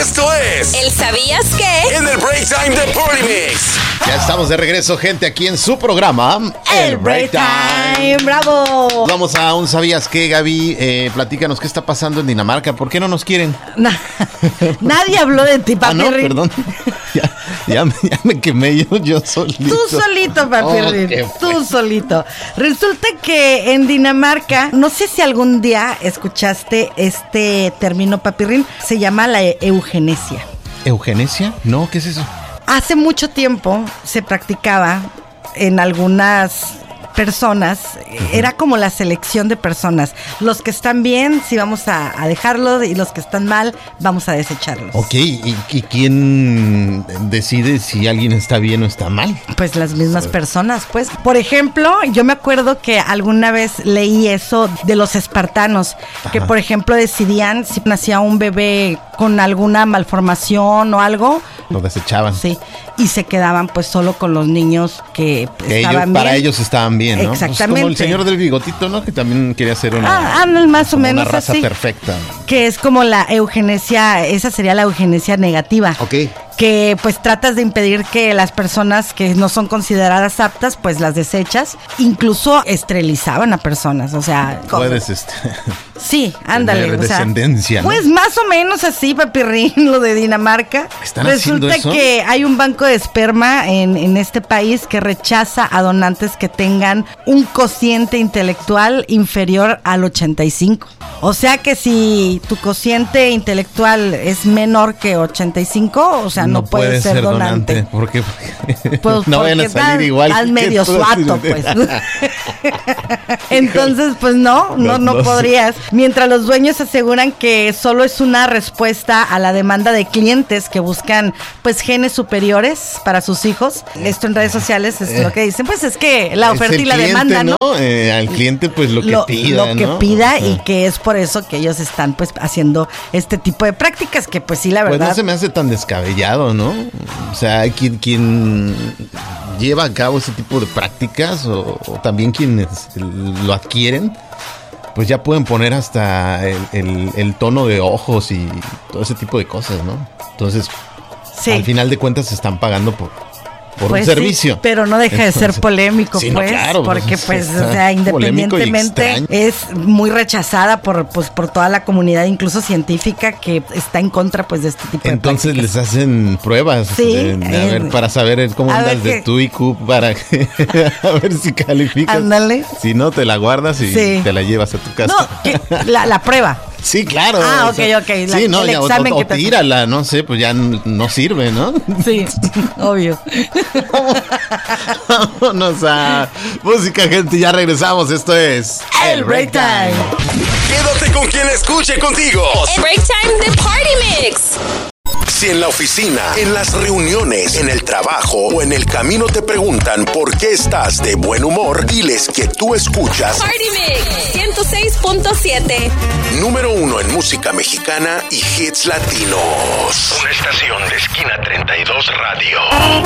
Esto es ¿El sabías qué? En el Break Time de Party Mix. Ya estamos de regreso, gente, aquí en su programa El Break Time. ¡Bravo! Vamos a un ¿sabías qué, Gaby? Platícanos qué está pasando en Dinamarca. ¿Por qué no nos quieren? Nadie habló de ti, papi. No, perdón. Ya me quemé yo solito. Tú solito, papi. Tú solito. Resulta que en Dinamarca, no sé si algún día escuchaste este término, papirrín, se llama la eugenesia. ¿Eugenesia? No, ¿qué es eso? Hace mucho tiempo se practicaba en algunas personas, era como la selección de personas. Los que están bien, sí vamos a dejarlos, y los que están mal, vamos a desecharlos. Ok, ¿y quién decide si alguien está bien o está mal? Pues las mismas personas, pues. Por ejemplo, yo me acuerdo que alguna vez leí eso de los espartanos, que por ejemplo decidían si nacía un bebé con alguna malformación o algo. Lo desechaban. Sí, y se quedaban pues solo con los niños que estaban bien. Para ellos estaban bien, ¿no? Exactamente. Pues como el señor del bigotito, ¿no? Que también quería ser más o menos una raza así, perfecta. que es como la eugenesia, esa sería la eugenesia negativa. Ok. Que pues tratas de impedir que las personas que no son consideradas aptas, pues las desechas. Incluso esterilizaban a personas, o sea... Puedes, Sí, ándale. tener descendencia, ¿no? Pues más o menos así, papirrín, lo de Dinamarca. ¿Están haciendo Resulta eso? que hay un banco de esperma en este país que rechaza a donantes que tengan un cociente intelectual inferior al 85. O sea que si tu cociente intelectual es menor que 85, o sea, no puedes ser donante. ¿Por qué? Pues no vayan a salir igual. Estás medio suato, pues. Entonces, pues no podrías. Mientras los dueños aseguran que solo es una respuesta a la demanda de clientes que buscan, pues, genes superiores para sus hijos. Esto en redes sociales es lo que dicen. Pues es que la oferta y la demanda, ¿no? Al cliente, pues, lo que pida, Lo que pida, y que es por eso que ellos están, pues, haciendo este tipo de prácticas que, pues, sí, la verdad. Pues no se me hace tan descabellado, ¿no? O sea, quien lleva a cabo ese tipo de prácticas o también quienes lo adquieren, pues ya pueden poner hasta el tono de ojos y todo ese tipo de cosas, ¿no? Entonces, sí, al final de cuentas se están pagando por un servicio. Sí, pero no deja de ser polémico, sí, pues, no, claro, porque pues, o sea, independientemente es muy rechazada por toda la comunidad, incluso científica, que está en contra, pues, de este tipo de prácticas. Entonces les hacen pruebas, sí, para saber cómo andas de tu IQ, para a ver si calificas. Ándale. Si no, te la guardas y te la llevas a tu casa. No, la prueba. Sí, claro. Ok. Sí, no, ya, examen o tírala, no sé, pues ya no sirve, ¿no? Sí, obvio. Vámonos a música, gente, ya regresamos. Esto es El Break Time. Quédate con quien escuche contigo. El Break Time de Party Mix. Si en la oficina, en las reuniones, en el trabajo o en el camino te preguntan por qué estás de buen humor, diles que tú escuchas Party Mix 106.7. Número 1 en música mexicana y hits latinos. Una estación de Esquina 32 Radio.